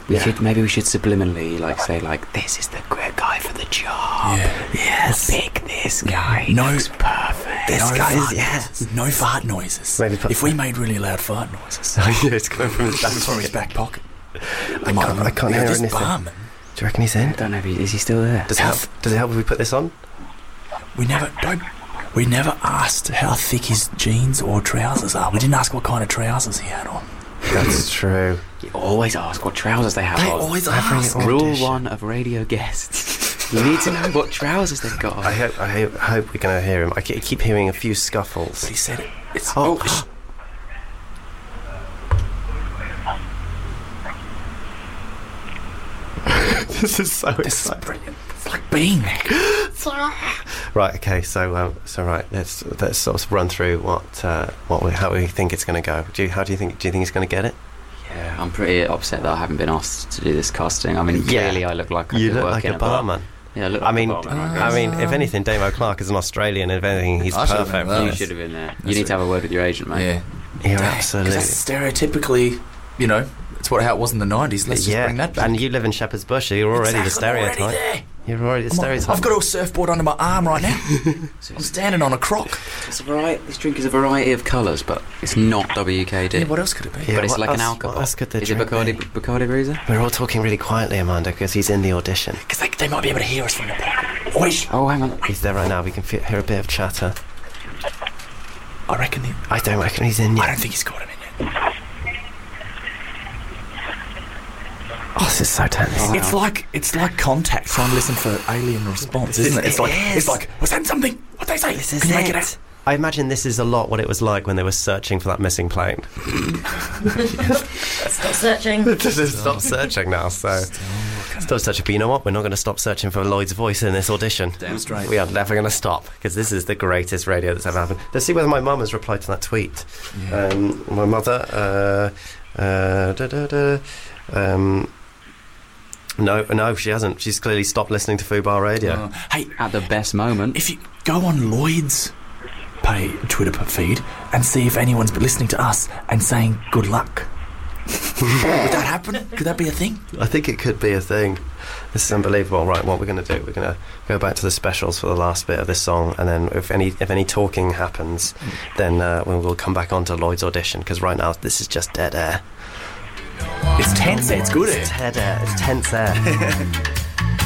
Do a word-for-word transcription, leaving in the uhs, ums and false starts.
We Yeah. should maybe we should subliminally like say like this is the great guy for the job. Yeah. Yes. Pick this guy. No- Looks perfect. This No guy is, fart yeah. noises. No fart noises. Maybe put- if we made really loud fart noises, Yeah, it's coming from his back from his pocket. back pocket. I can't, I can't Yeah, hear this anything. barman. Do you reckon he's in? I don't know if he, is he still there. Does it help? Does it help if we put this on? We never don't. We never asked how thick his jeans or trousers are. We didn't ask what kind of trousers he had on. That's true. You always ask what trousers they have They on. always Every ask. audition. Rule one of radio guests. You need to know what trousers they've got on. I hope. I hope, I hope we're going to hear him. I ke- keep hearing a few scuffles. But he said it. It's Oh, oh, sh- This is so this is exciting. brilliant. It's like being there. Right. Okay. So, um, so right. Let's let's sort of run through what uh, what we, how we think it's going to go. Do you, how do you think? Do you think he's going to get it? Yeah, I'm pretty upset that I haven't been asked to do this casting. I mean, Yeah. clearly I look like I You could look work like in a a bar. barman. Yeah, I look I like mean, a barman. I mean, if anything, Damo Clark is an Australian. If anything, he's I should've perfect. been you Nice. should have been there. You That's need to have a word with your agent, mate. Yeah. You're Dang, absolutely. 'cause that's stereotypically, you know, it's what how it was in the nineties. Let's just yeah, bring that back. and you live in Shepherd's Bush, so you're already Exactly, the stereotype. I'm already there. You're already the I'm on- stereotype. I've got a surfboard under my arm right now. I'm standing on a croc. It's a variety. This drink is a variety of colours, but it's not W K D. Yeah, what else could it be? Yeah, but it's what like an else- alcohol. what else could the is it drink Bacardi? be? Bacardi Breezer? We're all talking really quietly, Amanda, because he's in the audition. Because they, they might be able to hear us from the back. Wait, Oh, hang on. He's there right now. We can fe- hear a bit of chatter. I reckon. He, I don't reckon he's in I yet. don't think he's got him in yet. Oh, this is so tense. Oh, It's wow. like it's like Contact trying to listen for alien response, isn't it? It's It like is. it's like was that something? What they say? This is Can you it. make it out? I imagine this is a lot what it was like when they were searching for that missing plane. Stop searching. Just stop searching now, so... Stop searching, but you know what? We're not going to stop searching for Lloyd's voice in this audition. Damn straight. We are never going to stop, because this is the greatest radio that's ever happened. Let's see whether my mum has replied to that tweet. Yeah. Um, my mother... Uh, uh, da, da, da, um, no, no, she hasn't. She's clearly stopped listening to Fubar Radio. Uh, hey, At the best moment. if you go on Lloyd's pay Twitter feed and see if anyone's been listening to us and saying good luck. Would that happen? Could that be a thing? I think it could be a thing. This is unbelievable. Right, what we're going to do, we're going to go back to the specials for the last bit of this song, and then if any if any talking happens, then uh, we will come back onto Lloyd's audition, because right now this is just dead air. It's tense. It's good. It's dead air. It's tense air.